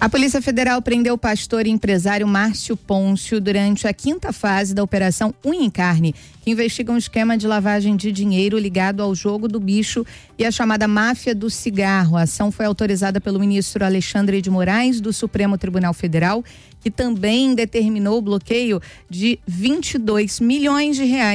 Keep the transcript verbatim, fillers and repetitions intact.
A Polícia Federal prendeu o pastor e empresário Márcio Pôncio durante a quinta fase da Operação Unha em Carne, que investiga um esquema de lavagem de dinheiro ligado ao jogo do bicho e a chamada máfia do cigarro. A ação foi autorizada pelo ministro Alexandre de Moraes, do Supremo Tribunal Federal, que também determinou o bloqueio de vinte e dois milhões de reais